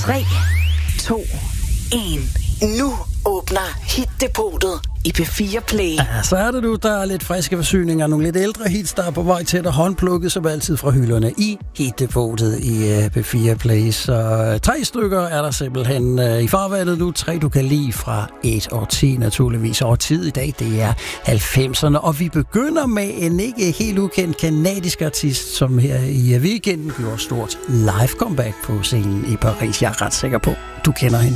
3, 2, 1. Nu åbner Hit-depotet i P4 Play. Ja, så er det du, der er lidt friske forsyninger, nogle lidt ældre hits, der er på vej til at håndplukke, som altid fra hylderne i Hit-depotet i P4 Play. Så 3 stykker er der simpelthen i farvandet nu. 3 du kan lide fra et årti naturligvis. Årtiet i dag, det er 90'erne, og vi begynder med en ikke helt ukendt kanadisk artist, som her i weekenden gjorde stort live comeback på scenen i Paris. Jeg er ret sikker på, du kender hende.